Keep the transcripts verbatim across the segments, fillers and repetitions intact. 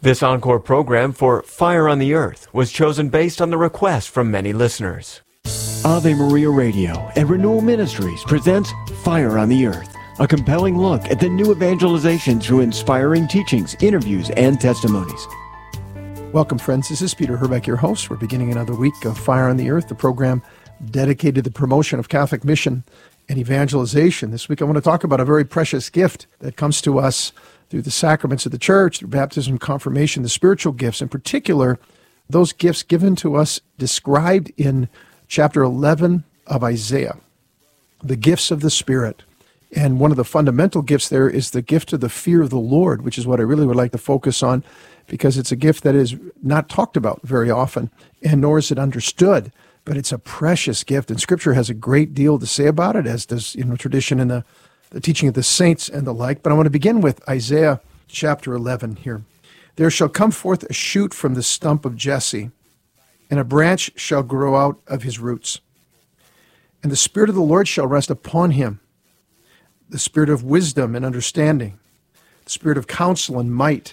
This encore program for Fire on the Earth was chosen based on the request from many listeners. Ave Maria Radio and Renewal Ministries presents Fire on the Earth, a compelling look at the new evangelization through inspiring teachings, interviews, and testimonies. Welcome, friends. This is Peter Herbeck, your host. We're beginning another week of Fire on the Earth, the program dedicated to the promotion of Catholic mission and evangelization. This week I want to talk about a very precious gift that comes to us through the sacraments of the church, through baptism, confirmation, the spiritual gifts, in particular, those gifts given to us described in chapter eleven of Isaiah, the gifts of the Spirit. And one of the fundamental gifts there is the gift of the fear of the Lord, which is what I really would like to focus on, because it's a gift that is not talked about very often, and nor is it understood. But it's a precious gift, and Scripture has a great deal to say about it, as does you know tradition in the, the teaching of the saints and the like. But I want to begin with Isaiah chapter eleven here. There shall come forth a shoot from the stump of Jesse, and a branch shall grow out of his roots. And the Spirit of the Lord shall rest upon him, the Spirit of wisdom and understanding, the Spirit of counsel and might,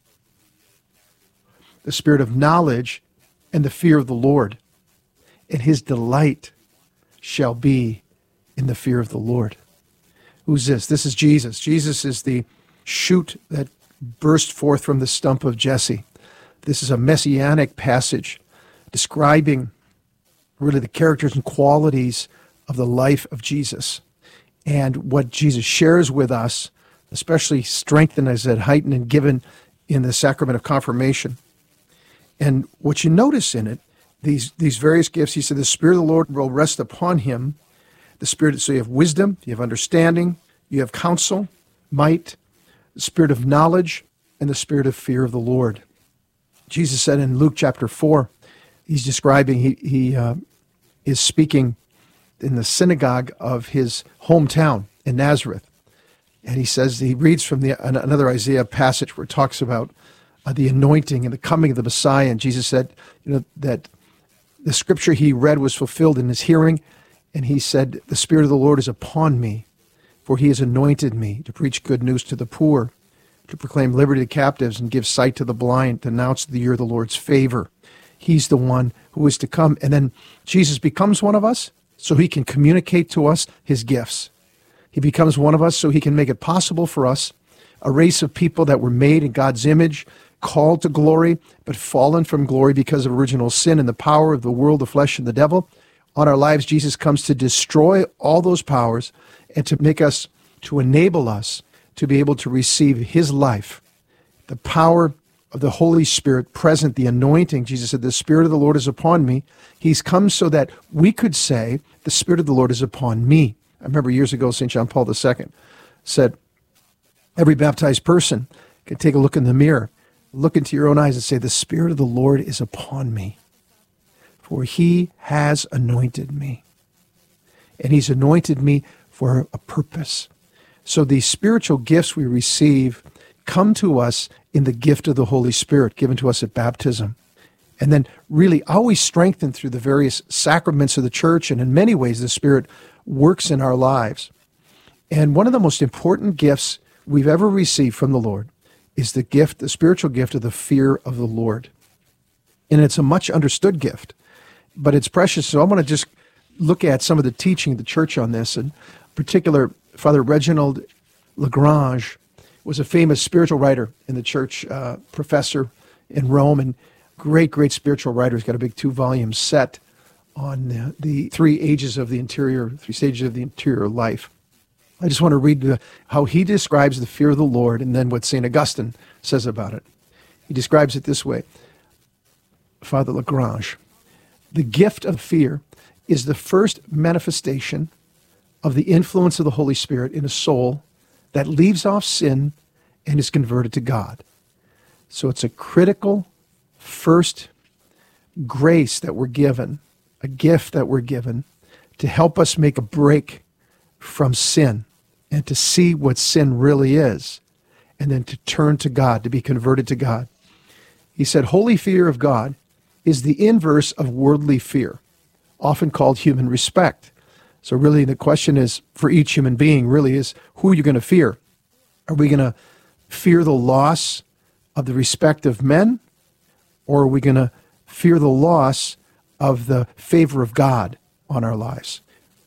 the Spirit of knowledge and the fear of the Lord. And his delight shall be in the fear of the Lord. Who's this? This is Jesus. Jesus is the shoot that burst forth from the stump of Jesse. This is a messianic passage describing really the characters and qualities of the life of Jesus. And what Jesus shares with us, especially strengthened, as I said, heightened and given in the sacrament of confirmation. And what you notice in it, These these various gifts, he said, the Spirit of the Lord will rest upon him. The Spirit, so you have wisdom, you have understanding, you have counsel, might, the Spirit of knowledge, and the Spirit of fear of the Lord. Jesus said in Luke chapter four, he's describing, he, he uh, is speaking in the synagogue of his hometown in Nazareth. And he says, he reads from the another Isaiah passage where it talks about uh, the anointing and the coming of the Messiah. And Jesus said, you know, that the scripture he read was fulfilled in his hearing, and he said, the Spirit of the Lord is upon me, for he has anointed me to preach good news to the poor, to proclaim liberty to captives and give sight to the blind, to announce the year of the Lord's favor. He's the one who is to come. And then Jesus becomes one of us so he can communicate to us his gifts. He becomes one of us so he can make it possible for us, a race of people that were made in God's image, called to glory, but fallen from glory because of original sin and the power of the world, the flesh, and the devil. On our lives, Jesus comes to destroy all those powers and to make us, to enable us to be able to receive his life, the power of the Holy Spirit present, the anointing. Jesus said, the Spirit of the Lord is upon me. He's come so that we could say, the Spirit of the Lord is upon me. I remember years ago, Saint John Paul the Second said, every baptized person can take a look in the mirror, look into your own eyes and say, the Spirit of the Lord is upon me, for he has anointed me. And he's anointed me for a purpose. So these spiritual gifts we receive come to us in the gift of the Holy Spirit given to us at baptism. And then really always strengthened through the various sacraments of the church. And in many ways, the Spirit works in our lives. And one of the most important gifts we've ever received from the Lord is the gift, the spiritual gift of the fear of the Lord. And it's a much understood gift, but it's precious. So I want to just look at some of the teaching of the church on this. In particular, Father Reginald Lagrange was a famous spiritual writer in the church, uh, professor in Rome, and great, great spiritual writer. He's got a big two-volume set on the, the three ages of the interior, three stages of the interior life. I just want to read the, how he describes the fear of the Lord and then what Saint Augustine says about it. He describes it this way, Father Lagrange. The gift of fear is the first manifestation of the influence of the Holy Spirit in a soul that leaves off sin and is converted to God. So it's a critical first grace that we're given, a gift that we're given to help us make a break from sin and to see what sin really is, and then to turn to God, to be converted to God. He said, holy fear of God is the inverse of worldly fear, often called human respect. So really the question is, for each human being, really is, who are you going to fear? Are we going to fear the loss of the respect of men, or are we going to fear the loss of the favor of God on our lives?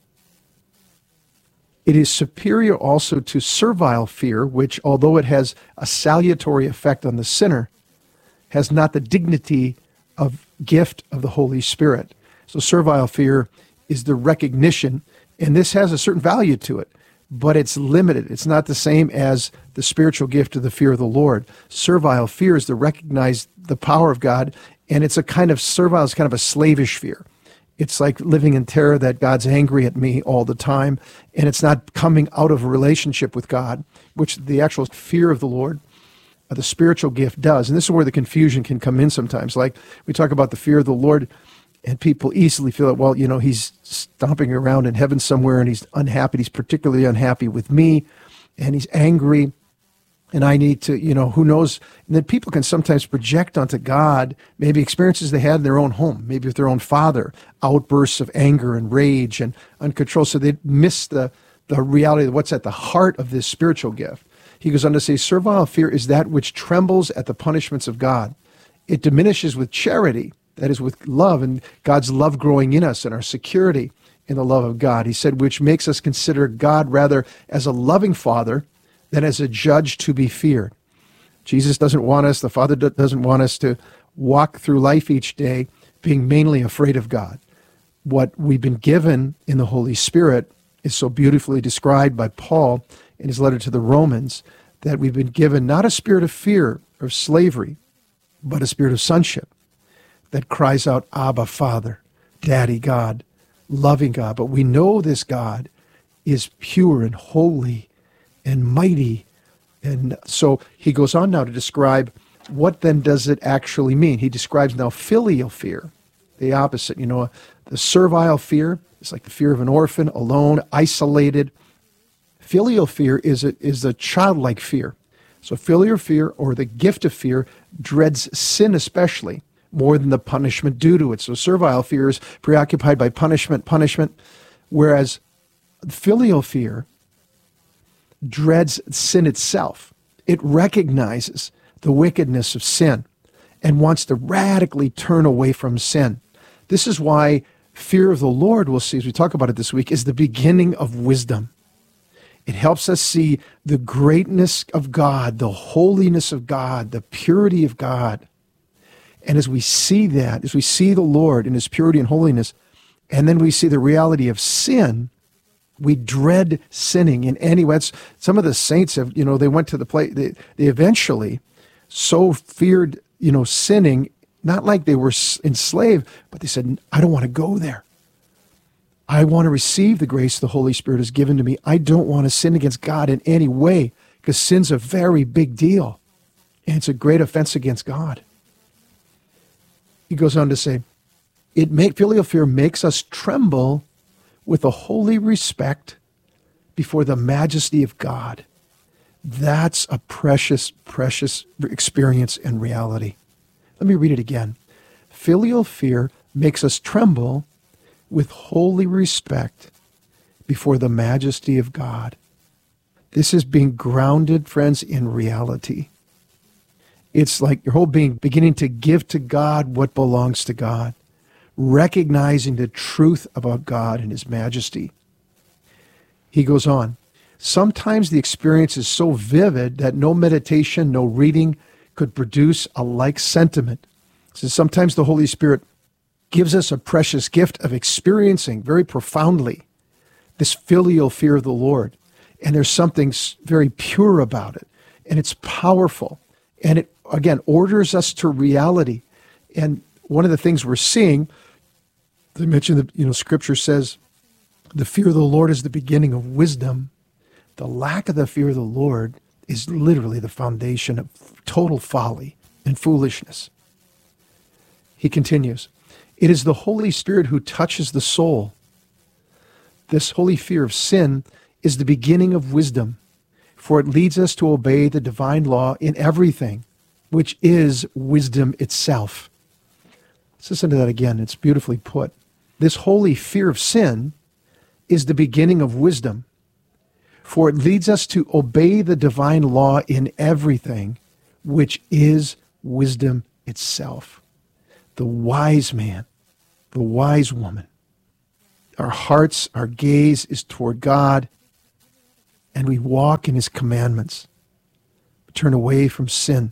It is superior also to servile fear, which, although it has a salutary effect on the sinner, has not the dignity of gift of the Holy Spirit. So servile fear is the recognition, and this has a certain value to it, but it's limited. It's not the same as the spiritual gift of the fear of the Lord. Servile fear is to recognize the power of God, and it's a kind of, servile is kind of a slavish fear. It's like living in terror that God's angry at me all the time, and it's not coming out of a relationship with God, which the actual fear of the Lord, uh, the spiritual gift does. And this is where the confusion can come in sometimes. Like we talk about the fear of the Lord, and people easily feel that, well, you know, he's stomping around in heaven somewhere, and he's unhappy. He's particularly unhappy with me, and he's angry. And I need to, you know, who knows? And then people can sometimes project onto God maybe experiences they had in their own home, maybe with their own father, outbursts of anger and rage and uncontrolled. So they miss the, the reality of what's at the heart of this spiritual gift. He goes on to say, servile fear is that which trembles at the punishments of God. It diminishes with charity, that is with love, and God's love growing in us and our security in the love of God. He said, which makes us consider God rather as a loving Father than as a judge to be feared. Jesus doesn't want us, the Father doesn't want us to walk through life each day being mainly afraid of God. What we've been given in the Holy Spirit is so beautifully described by Paul in his letter to the Romans, that we've been given not a spirit of fear or slavery, but a spirit of sonship that cries out, Abba, Father, Daddy, God, loving God. But we know this God is pure and holy and mighty. And so he goes on now to describe what then does it actually mean. He describes now filial fear, the opposite. You know, the servile fear is like the fear of an orphan, alone, isolated. Filial fear is a, is a childlike fear. So filial fear, or the gift of fear, dreads sin especially more than the punishment due to it. So servile fear is preoccupied by punishment, punishment, whereas filial fear dreads sin itself. It recognizes the wickedness of sin and wants to radically turn away from sin. This is why fear of the Lord, we'll see as we talk about it this week, is the beginning of wisdom. It helps us see the greatness of God, the holiness of God, the purity of God. And as we see that, as we see the Lord in his purity and holiness, and then we see the reality of sin, we dread sinning in any way. It's, some of the saints have, you know, they went to the place, they, they eventually so feared, you know, sinning, not like they were enslaved, but they said, I don't want to go there. I want to receive the grace the Holy Spirit has given to me. I don't want to sin against God in any way, because sin's a very big deal, and it's a great offense against God. He goes on to say, it make, filial fear makes us tremble with a holy respect before the majesty of God. That's a precious, precious experience and reality. Let me read it again. Filial fear makes us tremble with holy respect before the majesty of God. This is being grounded, friends, in reality. It's like your whole being beginning to give to God what belongs to God, recognizing the truth about God and his majesty. He goes on, sometimes the experience is so vivid that no meditation, no reading could produce a like sentiment. So sometimes the Holy Spirit gives us a precious gift of experiencing very profoundly this filial fear of the Lord. And there's something very pure about it. And it's powerful. And it, again, orders us to reality. And one of the things we're seeing, I mentioned that, you know, Scripture says, the fear of the Lord is the beginning of wisdom. The lack of the fear of the Lord is literally the foundation of total folly and foolishness. He continues, it is the Holy Spirit who touches the soul. This holy fear of sin is the beginning of wisdom, for it leads us to obey the divine law in everything, which is wisdom itself. Let's listen to that again. It's beautifully put. This holy fear of sin is the beginning of wisdom, for it leads us to obey the divine law in everything, which is wisdom itself. The wise man, the wise woman. Our hearts, our gaze is toward God, and we walk in his commandments. We turn away from sin.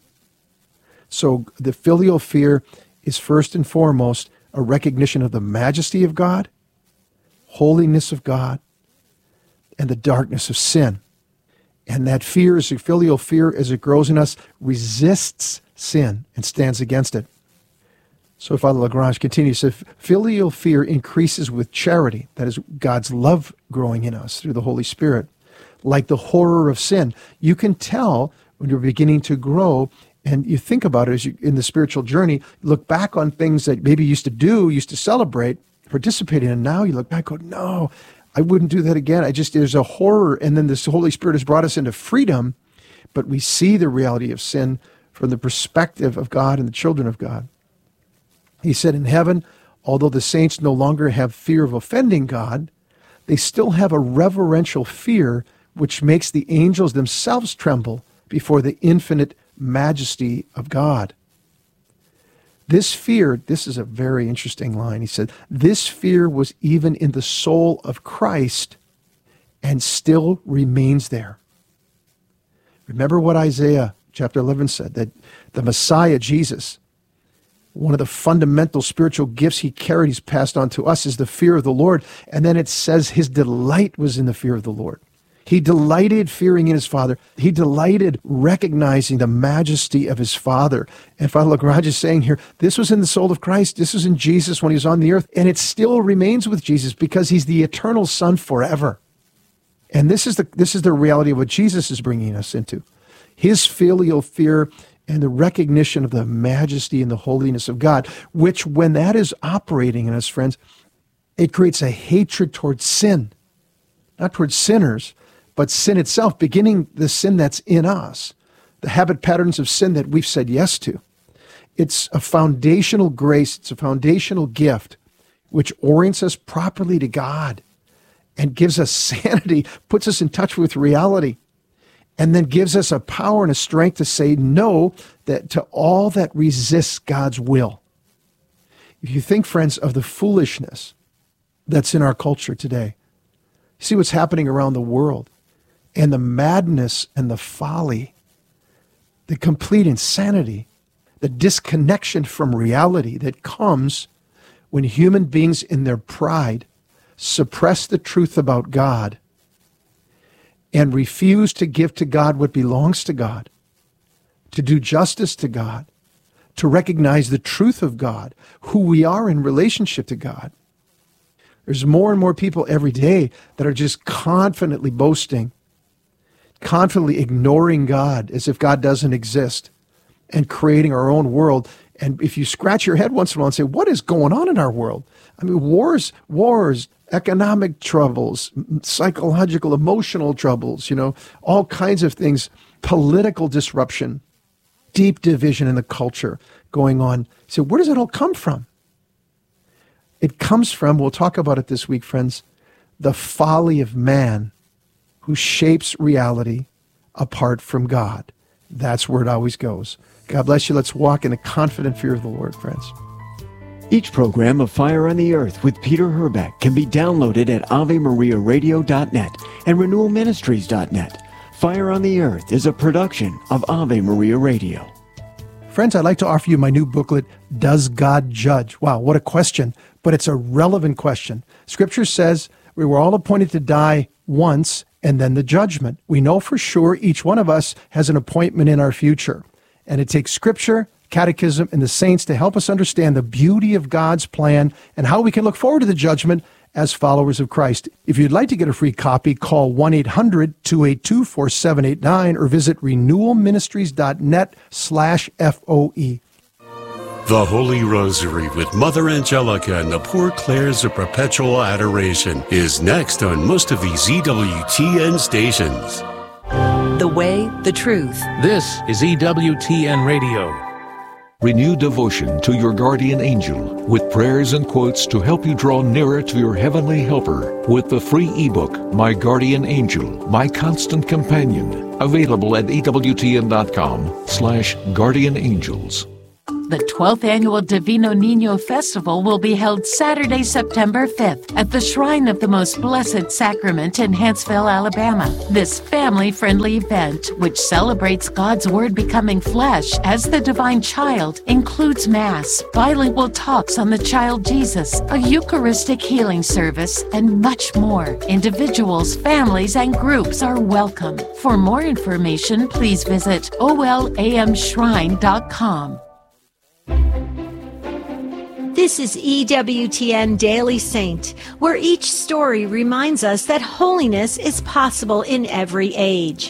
So the filial fear is first and foremost a recognition of the majesty of God, holiness of God, and the darkness of sin. And that fear, is a filial fear, as it grows in us, resists sin and stands against it. So Father Lagrange continues, so filial fear increases with charity, that is God's love growing in us through the Holy Spirit. Like the horror of sin, you can tell when you're beginning to grow, and you think about it as you, in the spiritual journey, look back on things that maybe you used to do, used to celebrate, participate in, and now you look back and go, no, I wouldn't do that again. I just, there's a horror, and then this Holy Spirit has brought us into freedom, but we see the reality of sin from the perspective of God and the children of God. He said in heaven, although the saints no longer have fear of offending God, they still have a reverential fear which makes the angels themselves tremble before the infinite majesty of God. This fear, this is a very interesting line. He said, this fear was even in the soul of Christ and still remains there. Remember what Isaiah chapter eleven said, that the Messiah, Jesus, one of the fundamental spiritual gifts he carried, he's passed on to us, is the fear of the Lord. And then it says his delight was in the fear of the Lord. He delighted fearing in his Father. He delighted recognizing the majesty of his Father. And Father Lagrange is saying here, this was in the soul of Christ. This was in Jesus when he was on the earth. And it still remains with Jesus because he's the eternal Son forever. And this is the this is the reality of what Jesus is bringing us into. His filial fear and the recognition of the majesty and the holiness of God, which when that is operating in us, friends, it creates a hatred towards sin. Not towards sinners, but sin itself, beginning the sin that's in us, the habit patterns of sin that we've said yes to. It's a foundational grace, it's a foundational gift which orients us properly to God and gives us sanity, puts us in touch with reality, and then gives us a power and a strength to say no that to all that resists God's will. If you think, friends, of the foolishness that's in our culture today, see what's happening around the world, and the madness and the folly, the complete insanity, the disconnection from reality that comes when human beings in their pride suppress the truth about God and refuse to give to God what belongs to God, to do justice to God, to recognize the truth of God, who we are in relationship to God. There's more and more people every day that are just confidently boasting, confidently ignoring God as if God doesn't exist, and creating our own world. And if you scratch your head once in a while and say, what is going on in our world? I mean, wars, wars, economic troubles, psychological, emotional troubles, you know, all kinds of things, political disruption, deep division in the culture going on. So where does it all come from? It comes from, we'll talk about it this week, friends, the folly of man who shapes reality apart from God. That's where it always goes. God bless you. Let's walk in the confident fear of the Lord, friends. Each program of Fire on the Earth with Peter Herbeck can be downloaded at ave maria radio dot net and renewal ministries dot net. Fire on the Earth is a production of Ave Maria Radio. Friends, I'd like to offer you my new booklet, Does God Judge? Wow, what a question, but it's a relevant question. Scripture says we were all appointed to die once and then the judgment. We know for sure each one of us has an appointment in our future. And it takes Scripture, Catechism, and the saints to help us understand the beauty of God's plan and how we can look forward to the judgment as followers of Christ. If you'd like to get a free copy, call one eight hundred two eight two four seven eight nine or visit renewal ministries dot net slash F O E. The Holy Rosary with Mother Angelica and the Poor Clares of Perpetual Adoration is next on most of these E W T N stations. The way, the truth. This is E W T N Radio. Renew devotion to your guardian angel with prayers and quotes to help you draw nearer to your heavenly helper with the free ebook, My Guardian Angel, My Constant Companion, available at E W T N dot com slash guardian angels. The twelfth Annual Divino Niño Festival will be held Saturday, September fifth at the Shrine of the Most Blessed Sacrament in Huntsville, Alabama. This family-friendly event, which celebrates God's Word becoming flesh as the divine child, includes Mass, bilingual talks on the child Jesus, a Eucharistic healing service, and much more. Individuals, families, and groups are welcome. For more information, please visit O L A M shrine dot com. This is E W T N Daily Saint, where each story reminds us that holiness is possible in every age.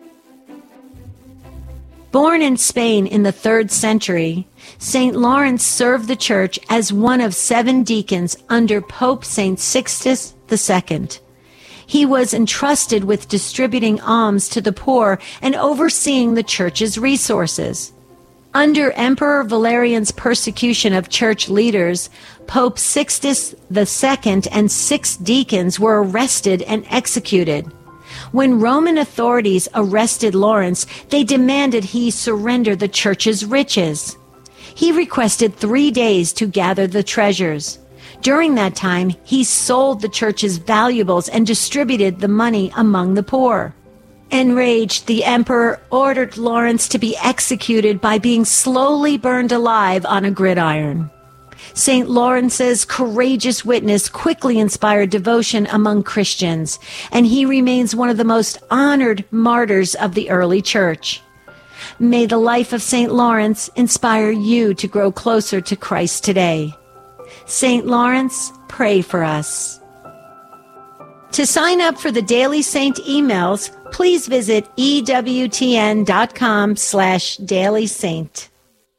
Born in Spain in the third century, Saint Lawrence served the church as one of seven deacons under Pope Saint Sixtus the Second. He was entrusted with distributing alms to the poor and overseeing the church's resources. Under Emperor Valerian's persecution of church leaders, Pope Sixtus the Second and six deacons were arrested and executed. When Roman authorities arrested Lawrence, they demanded he surrender the church's riches. He requested three days to gather the treasures. During that time, he sold the church's valuables and distributed the money among the poor. Enraged, the emperor ordered Lawrence to be executed by being slowly burned alive on a gridiron. Saint Lawrence's courageous witness quickly inspired devotion among Christians, and he remains one of the most honored martyrs of the early church. May the life of Saint Lawrence inspire you to grow closer to Christ today. Saint Lawrence, pray for us. To sign up for the Daily Saint emails, please visit E W T N dot com slash Daily Saint.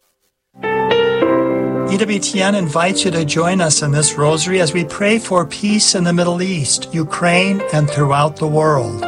E W T N invites you to join us in this rosary as we pray for peace in the Middle East, Ukraine, and throughout the world.